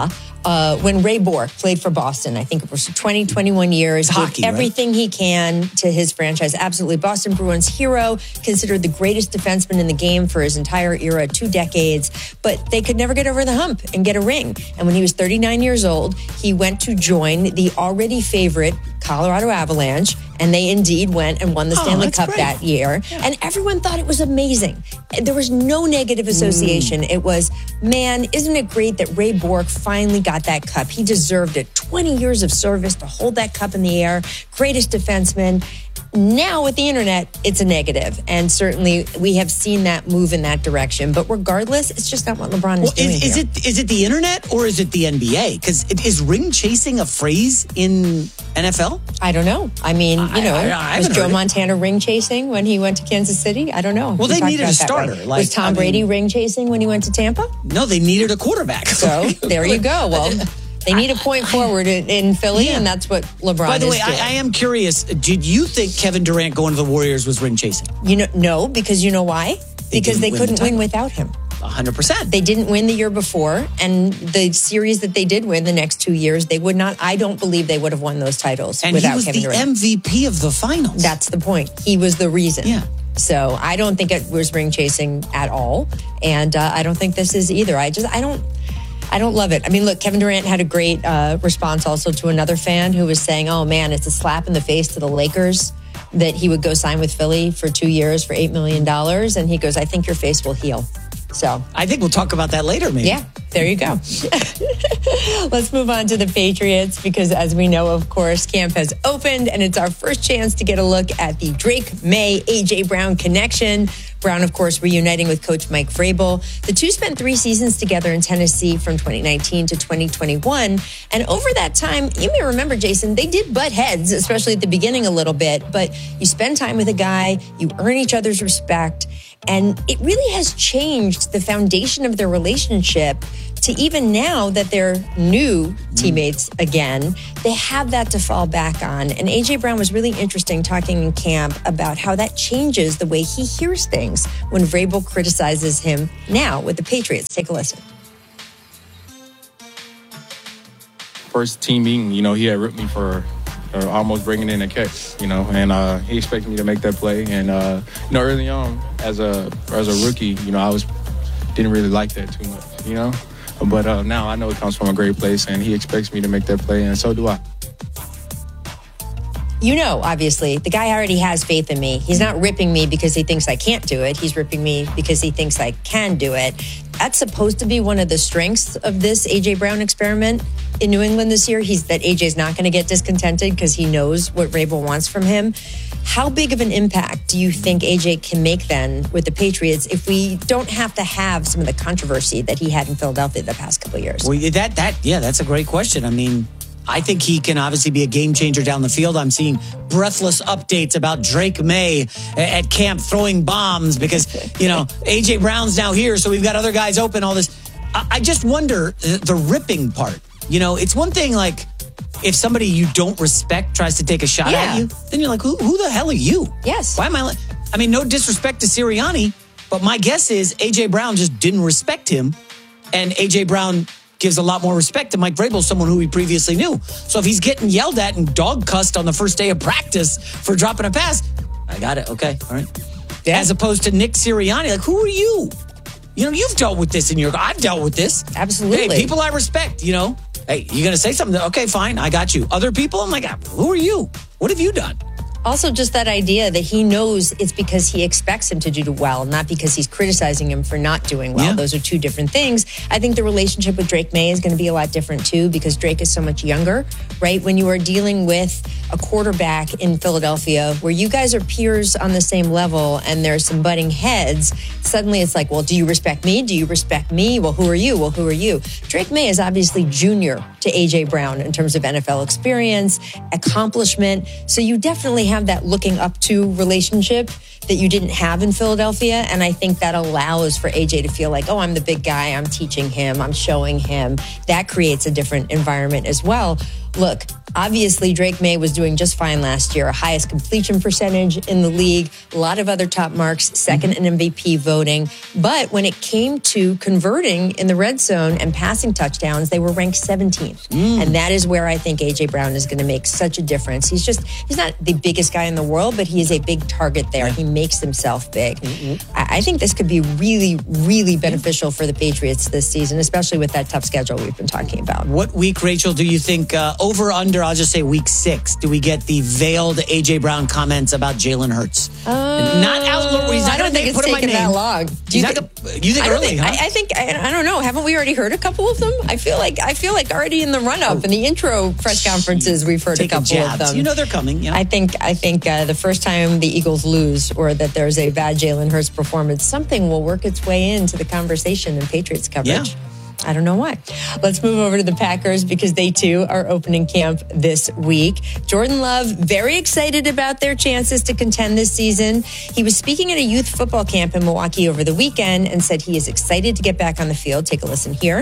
when Ray Bourque played for Boston, I think it was 21 years, did everything he can to his franchise. Absolutely. Boston Bruins hero, considered the greatest defenseman in the game for his entire era, 2 decades, but they could never get over the hump and get a ring. And when he was 39 years old, he went to join the already favorite Colorado Avalanche, and they indeed went and won the Stanley Cup that year. Yeah. And everyone thought it was amazing. There was no negative association. It was, man, isn't it great that Ray Bourque finally got that cup? He deserved it. 20 years of service to hold that cup in the air. Greatest defenseman. Now with the internet, it's a negative. And certainly we have seen that move in that direction. But regardless, it's just not what LeBron is doing here. Is it the internet or is it the NBA? Because is ring chasing a phrase in NFL? I don't know. I mean, was Joe Montana ring chasing when he went to Kansas City? I don't know. Well, they needed a starter. Right? Was Tom Brady ring chasing when he went to Tampa? No, they needed a quarterback. So there you go. Well, they need a point forward in Philly, and that's what LeBron is doing. By the way, I am curious. Did you think Kevin Durant going to the Warriors was ring chasing? No, because you know why? Because they couldn't win without him. 100%. They didn't win the year before, and the series that they did win the next 2 years, they would not. I don't believe they would have won those titles without Kevin Durant. And he was the MVP of the finals. That's the point. He was the reason. Yeah. So I don't think it was ring chasing at all, and I don't think this is either. I don't love it. I mean, look, Kevin Durant had a great response also to another fan who was saying, oh, man, it's a slap in the face to the Lakers that he would go sign with Philly for 2 years for $8 million. And he goes, I think your face will heal. So I think we'll talk about that later, maybe. Yeah, there you go. Let's move on to the Patriots because, as we know, of course, camp has opened and it's our first chance to get a look at the Drake May, A.J. Brown connection. Brown, of course, reuniting with Coach Mike Vrabel. The two spent 3 seasons together in Tennessee from 2019 to 2021. And over that time, you may remember, Jason, they did butt heads, especially at the beginning a little bit. But you spend time with a guy, you earn each other's respect. And it really has changed the foundation of their relationship to even now that they're new teammates again, they have that to fall back on. And A.J. Brown was really interesting talking in camp about how that changes the way he hears things when Vrabel criticizes him now with the Patriots. Take a listen. First team meeting, he had ripped me for almost bringing in a catch, and he expected me to make that play. And, early on as a rookie, I didn't really like that too much, But now I know it comes from a great place, and he expects me to make that play, and so do I. Obviously, the guy already has faith in me. He's not ripping me because he thinks I can't do it. He's ripping me because he thinks I can do it. That's supposed to be one of the strengths of this A.J. Brown experiment in New England this year. That A.J.'s not going to get discontented because he knows what Vrabel wants from him. How big of an impact do you think A.J. can make then with the Patriots if we don't have to have some of the controversy that he had in Philadelphia the past couple of years? Well, that's a great question. I mean, I think he can obviously be a game changer down the field. I'm seeing breathless updates about Drake May at camp throwing bombs because, A.J. Brown's now here, so we've got other guys open, all this. I just wonder the ripping part. It's one thing like if somebody you don't respect tries to take a shot at you, then you're like, who the hell are you? Yes. Why am no disrespect to Sirianni, but my guess is A.J. Brown just didn't respect him, and A.J. Brown gives a lot more respect to Mike Vrabel, someone who he previously knew. So if he's getting yelled at and dog cussed on the first day of practice for dropping a pass, I got it. Okay. All right. Yeah. As opposed to Nick Sirianni, like, who are you? You've dealt with this I've dealt with this. Absolutely. Hey, people I respect, Hey, you going to say something? Okay, fine. I got you. Other people, I'm like, who are you? What have you done? Also, just that idea that he knows it's because he expects him to do well, not because he's criticizing him for not doing well. Yeah. Those are two different things. I think the relationship with Drake May is going to be a lot different, too, because Drake is so much younger, right? When you are dealing with a quarterback in Philadelphia where you guys are peers on the same level and there's some butting heads, suddenly it's like, well, do you respect me? Do you respect me? Well, who are you? Well, who are you? Drake May is obviously junior to A.J. Brown in terms of NFL experience, accomplishment. So you definitely have that looking up to relationship that you didn't have in Philadelphia. And I think that allows for AJ to feel like, oh, I'm the big guy. I'm teaching him. I'm showing him. That creates a different environment as well. Look, obviously, Drake May was doing just fine last year. Highest completion percentage in the league. A lot of other top marks, second in MVP voting. But when it came to converting in the red zone and passing touchdowns, they were ranked 17th. And that is where I think A.J. Brown is going to make such a difference. He's not the biggest guy in the world, but he is a big target there. He makes himself big. I think this could be really, really beneficial for the Patriots this season, especially with that tough schedule we've been talking about. What week, Rachel, do you think over, under, I'll just say week 6, do we get the veiled A.J. Brown comments about Jalen Hurts? Not outlook. I don't think it's taken that long. Do you think early? Huh? I think I don't know. Haven't we already heard a couple of them? I feel like already in the run up in the intro press conferences we've heard a couple of them. They're coming. Yeah. I think the first time the Eagles lose or that there's a bad Jalen Hurts performance, something will work its way into the conversation in Patriots coverage. Yeah. I don't know why. Let's move over to the Packers because they too are opening camp this week. Jordan Love, very excited about their chances to contend this season. He was speaking at a youth football camp in Milwaukee over the weekend and said he is excited to get back on the field. Take a listen here.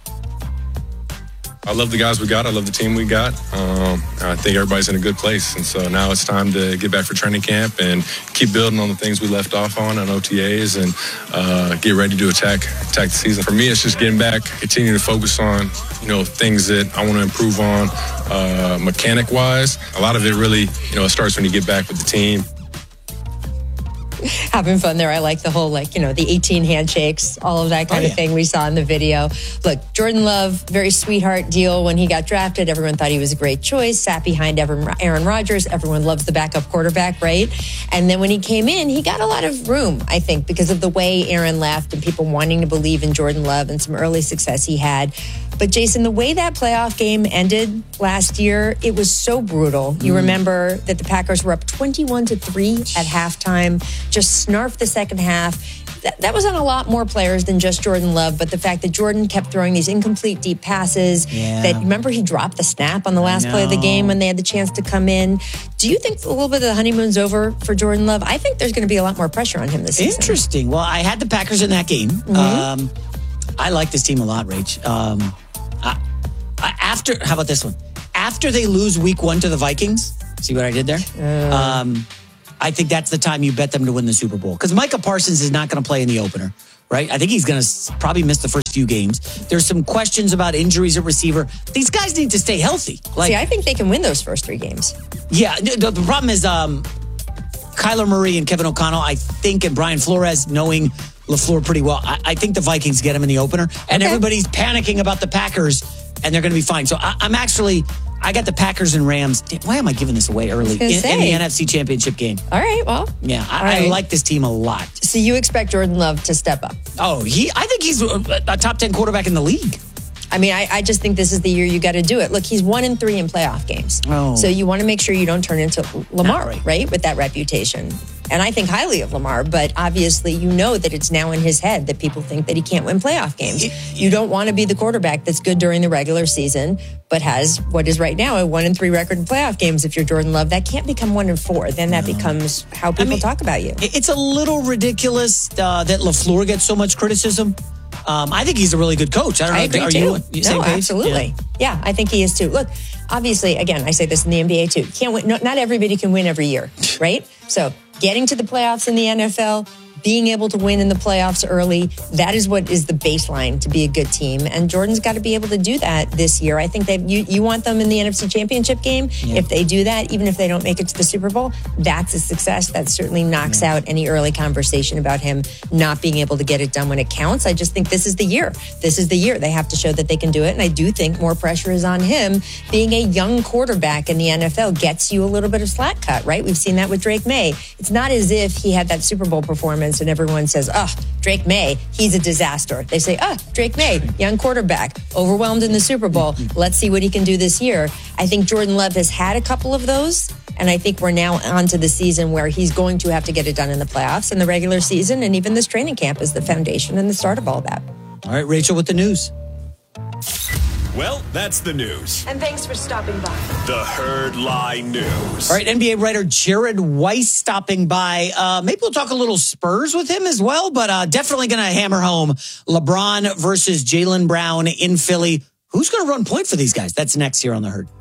I love the guys we got. I love the team we got. I think everybody's in a good place. And so now it's time to get back for training camp and keep building on the things we left off on OTAs and get ready to attack the season. For me, it's just getting back, continue to focus on, things that I want to improve on mechanic-wise. A lot of it really, it starts when you get back with the team. Having fun there. I like the whole, the 18 handshakes, all of that kind of thing we saw in the video. Look, Jordan Love, very sweetheart deal. When he got drafted, everyone thought he was a great choice. Sat behind Aaron Rodgers. Everyone loves the backup quarterback, right? And then when he came in, he got a lot of room, I think, because of the way Aaron left and people wanting to believe in Jordan Love and some early success he had. But Jason, the way that playoff game ended last year, it was so brutal. You remember that the Packers were up 21-3 at halftime, just snarfed the second half. that was on a lot more players than just Jordan Love, but the fact that Jordan kept throwing these incomplete deep passes, that remember he dropped the snap on the last play of the game when they had the chance to come in. Do you think a little bit of the honeymoon's over for Jordan Love? I think there's going to be a lot more pressure on him this season. Interesting. Well, I had the Packers in that game. I like this team a lot, Rach. How about this one? After they lose week 1 to the Vikings, see what I did there? I think that's the time you bet them to win the Super Bowl. Because Micah Parsons is not going to play in the opener, right? I think he's going to probably miss the first few games. There's some questions about injuries at receiver. These guys need to stay healthy. See, I think they can win those first 3 games. Yeah, the problem is Kyler Murray and Kevin O'Connell, I think, and Brian Flores, knowing LaFleur pretty well, I think the Vikings get him in the opener. And everybody's panicking about the Packers, and they're going to be fine. So I got the Packers and Rams. Why am I giving this away early in the NFC Championship game? All right, well. Yeah, I like this team a lot. So you expect Jordan Love to step up? Oh, I think he's a top 10 quarterback in the league. I mean, I just think this is the year you got to do it. Look, he's 1-3 in playoff games. So you want to make sure you don't turn into Lamar, right? With that reputation. And I think highly of Lamar, but obviously you know that it's now in his head that people think that he can't win playoff games. You don't want to be the quarterback that's good during the regular season, but has what is right now a 1-3 record in playoff games. If you're Jordan Love, that can't become 1-4. Then that becomes how people talk about you. It's a little ridiculous that LaFleur gets so much criticism. I think he's a really good coach. I don't know. I agree are too. you same page? Absolutely. Yeah, I think he is too. Look, obviously, again, I say this in the NBA too. Can't win. Not everybody can win every year, right? So getting to the playoffs in the NFL, being able to win in the playoffs early, that is what is the baseline to be a good team. And Jordan's got to be able to do that this year. I think that you want them in the NFC Championship game. Yeah. If they do that, even if they don't make it to the Super Bowl, that's a success. That certainly knocks out any early conversation about him not being able to get it done when it counts. I just think this is the year. This is the year. They have to show that they can do it. And I do think more pressure is on him. Being a young quarterback in the NFL gets you a little bit of slack cut, right? We've seen that with Drake May. It's not as if he had that Super Bowl performance and everyone says, Drake May, he's a disaster. They say, Drake May, young quarterback, overwhelmed in the Super Bowl. Let's see what he can do this year. I think Jordan Love has had a couple of those, and I think we're now onto the season where he's going to have to get it done in the playoffs and the regular season, and even this training camp is the foundation and the start of all that. All right, Rachel, with the news. Well, that's the news. And thanks for stopping by. The Herd Lie News. All right, NBA writer Jared Weiss stopping by. Maybe we'll talk a little Spurs with him as well, but definitely going to hammer home LeBron versus Jaylen Brown in Philly. Who's going to run point for these guys? That's next here on The Herd.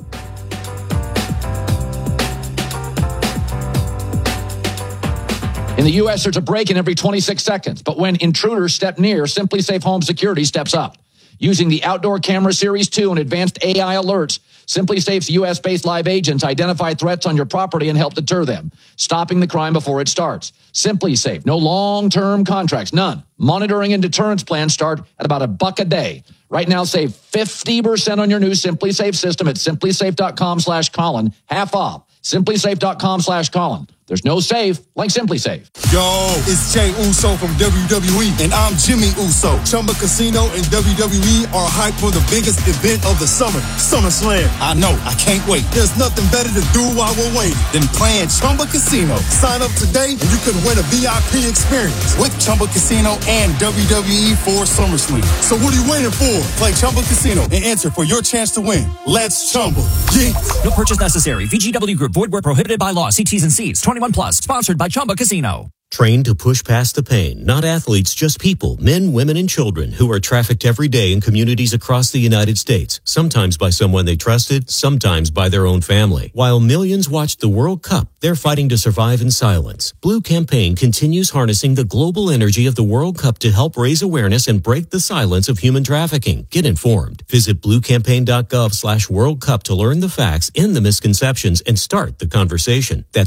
In the U.S., there's a break-in every 26 seconds. But when intruders step near, Simply Safe Home Security steps up. Using the Outdoor Camera Series 2 and advanced AI alerts, Simply Safe's U.S.-based live agents identify threats on your property and help deter them, stopping the crime before it starts. Simply Safe, no long-term contracts, none. Monitoring and deterrence plans start at about $1 a day. Right now, save 50% on your new Simply Safe system at simplysafe.com/Colin, half off. simplysafe.com/Colin. There's no safe like Simply Safe. Yo, it's Jey Uso from WWE, and I'm Jimmy Uso. Chumba Casino and WWE are hyped for the biggest event of the summer, SummerSlam. I know, I can't wait. There's nothing better to do while we're waiting than playing Chumba Casino. Sign up today and you could win a VIP experience with Chumba Casino and WWE for SummerSlam. So what are you waiting for? Play Chumba Casino and enter for your chance to win. Let's Chumba. Yeah. No purchase necessary. VGW Group. Void where prohibited by law. See T's and C's. 21 plus. Sponsored by Chumba Casino. Trained to push past the pain, not athletes, just people, men, women, and children who are trafficked every day in communities across the United States, sometimes by someone they trusted, sometimes by their own family. While millions watched the World Cup, they're fighting to survive in silence. Blue Campaign continues harnessing the global energy of the World Cup to help raise awareness and break the silence of human trafficking. Get informed. Visit bluecampaign.gov/World Cup to learn the facts, end the misconceptions, and start the conversation. That's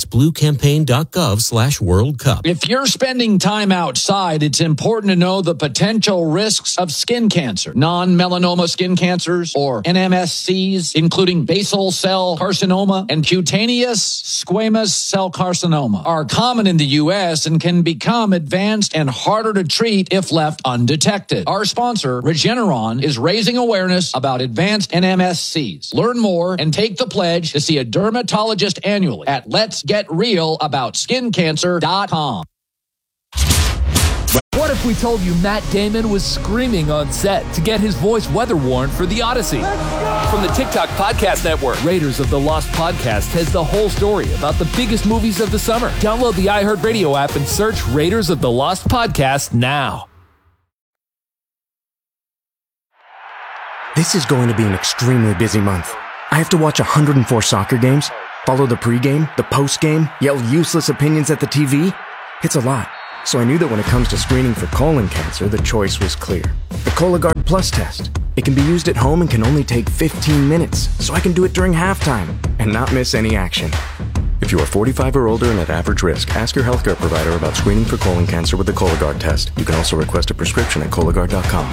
bluecampaign.gov/World Cup. If you're spending time outside, it's important to know the potential risks of skin cancer. Non-melanoma skin cancers, or NMSCs, including basal cell carcinoma and cutaneous squamous cell carcinoma, are common in the U.S. and can become advanced and harder to treat if left undetected. Our sponsor, Regeneron, is raising awareness about advanced NMSCs. Learn more and take the pledge to see a dermatologist annually at letsgetrealaboutSkinCancer.com. What if we told you Matt Damon was screaming on set to get his voice weather worn for The Odyssey? From the TikTok Podcast Network, Raiders of the Lost Podcast has the whole story about the biggest movies of the summer. Download the iHeartRadio app and search Raiders of the Lost Podcast now. This is going to be an extremely busy month. I have to watch 104 soccer games, follow the pregame, the postgame, yell useless opinions at the TV. It's a lot. So I knew that when it comes to screening for colon cancer, the choice was clear. The Cologuard Plus test. It can be used at home and can only take 15 minutes, so I can do it during halftime and not miss any action. If you are 45 or older and at average risk, ask your healthcare provider about screening for colon cancer with the Cologuard test. You can also request a prescription at Cologuard.com.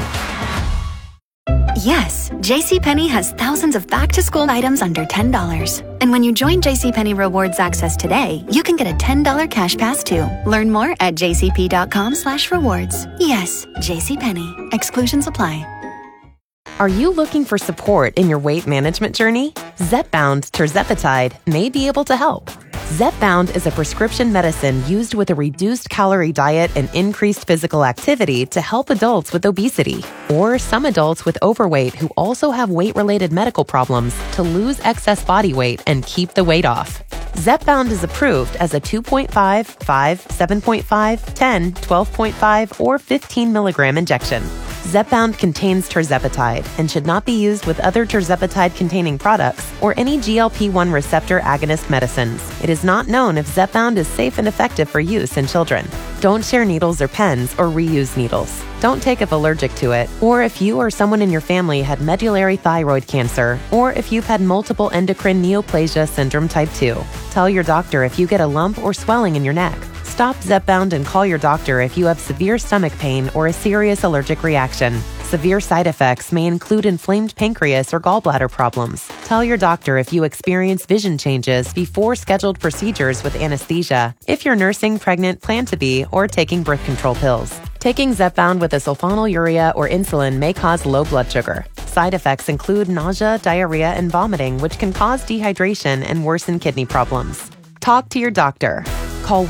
Yes, JCPenney has thousands of back-to-school items under $10. And when you join JCPenney Rewards Access today, you can get a $10 cash pass too. Learn more at jcp.com/rewards. Yes, JCPenney. Exclusions apply. Are you looking for support in your weight management journey? Zepbound tirzepatide may be able to help. Zepbound is a prescription medicine used with a reduced calorie diet and increased physical activity to help adults with obesity or some adults with overweight who also have weight-related medical problems to lose excess body weight and keep the weight off. Zepbound is approved as a 2.5, 5, 7.5, 10, 12.5, or 15 milligram injection. Zepbound contains tirzepatide and should not be used with other tirzepatide-containing products or any GLP-1 receptor agonist medicines. It is not known if Zepbound is safe and effective for use in children. Don't share needles or pens or reuse needles. Don't take if allergic to it, or if you or someone in your family had medullary thyroid cancer, or if you've had multiple endocrine neoplasia syndrome type 2. Tell your doctor if you get a lump or swelling in your neck. Stop Zepbound and call your doctor if you have severe stomach pain or a serious allergic reaction. Severe side effects may include inflamed pancreas or gallbladder problems. Tell your doctor if you experience vision changes before scheduled procedures with anesthesia, if you're nursing, pregnant, plan to be, or taking birth control pills. Taking Zepbound with a sulfonylurea or insulin may cause low blood sugar. Side effects include nausea, diarrhea, and vomiting, which can cause dehydration and worsen kidney problems. Talk to your doctor. Call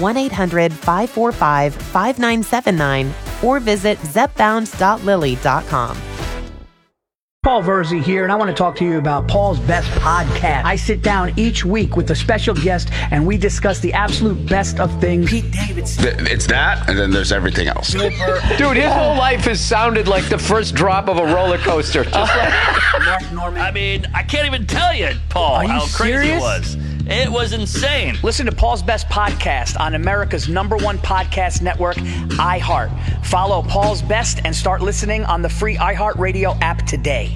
1-800-545-5979 or visit zepbound.lilly.com. Paul Verzi here, and I want to talk to you about Paul's Best Podcast. I sit down each week with a special guest, and we discuss the absolute best of things. Pete Davidson. It's that, and then there's everything else. Dude, his whole life has sounded like the first drop of a roller coaster. Just like Mark Norman. I mean, I can't even tell you, Paul, how crazy it was. It was insane. Listen to Paul's Best Podcast on America's #1 podcast network, iHeart. Follow Paul's Best and start listening on the free iHeartRadio app today.